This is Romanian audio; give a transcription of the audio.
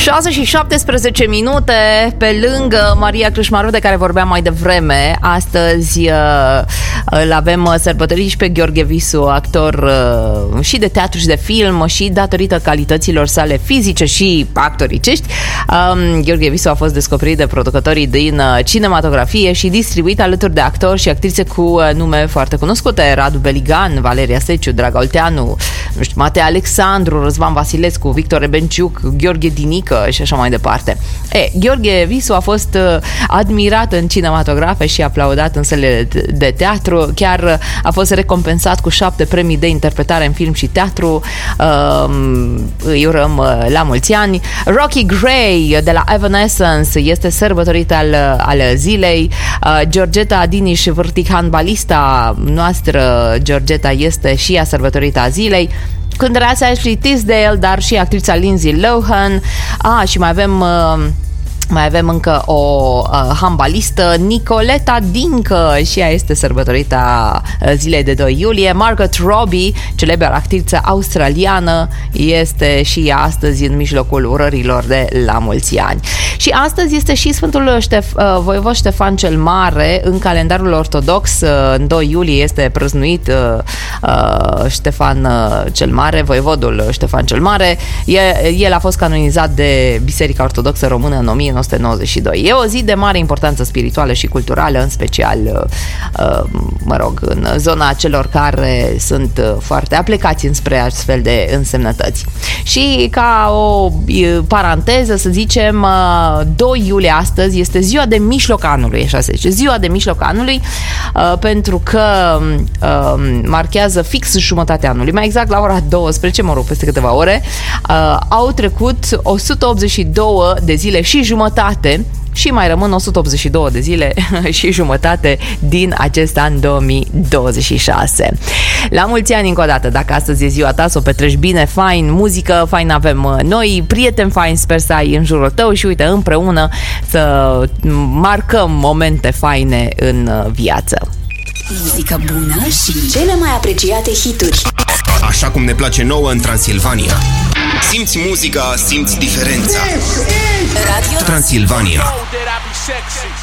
6 și 17 minute. Pe lângă Maria Crâșmaru, de care vorbeam mai devreme, astăzi îl avem sărbătorit și pe Gheorghe Visu, actor și de teatru și de film, și datorită calităților sale fizice și actoricești, Gheorghe Visu a fost descoperit de producătorii din cinematografie și distribuit alături de actori și actrițe cu nume foarte cunoscute: Radu Beligan, Valeria Seciu, Draga Olteanu, Matei Alexandru, Răzvan Vasilescu, Victor Rebenciuc, Gheorghe Dinică și așa mai departe. Gheorghe Visu a fost admirat în cinematografe și aplaudat în sălile de teatru. Chiar a fost recompensat cu 7 premii de interpretare în film și teatru. Îi urăm la mulți ani. Rocky Gray de la Evanescence este sărbătorit al zilei. Georgeta Adiniș, vârtic handbalista noastră, Georgeta, este și ea sărbătorită a zilei. Cântăreața Ashley Tisdale, dar și actrița Lindsay Lohan. Și mai avem încă o handbalistă, Nicoleta Dincă, și ea este sărbătorită zilei de 2 iulie. Margot Robbie, celebră actriță australiană, este și ea astăzi în mijlocul urărilor de la mulți ani. Și astăzi este și Sfântul Voievod Ștefan cel Mare. În calendarul ortodox, în 2 iulie este prăznuit Ștefan cel Mare, voievodul Ștefan cel Mare. El a fost canonizat de Biserica Ortodoxă Română în 1992. E o zi de mare importanță spirituală și culturală, în special, în zona celor care sunt foarte aplecați înspre astfel de însemnătăți. Și ca o paranteză, să zicem, 2 iulie astăzi este ziua de mijloc anului, așa se zice, ziua de mijloc anului, pentru că marchează fix jumătatea anului, mai exact la ora 12, peste câteva ore, au trecut 182 de zile și jumătate și mai rămân 182 de zile și jumătate din acest an 2026. La mulți ani încă o dată, dacă astăzi e ziua ta, să o petreci bine, fain, muzică fain avem noi, prieteni fain sper să ai în jurul tău și uite, împreună să marcăm momente faine în viață. Muzică bună și cele mai apreciate hituri. Așa cum ne place nouă în Transilvania. Simți muzica, simți diferența. Radio Transilvania.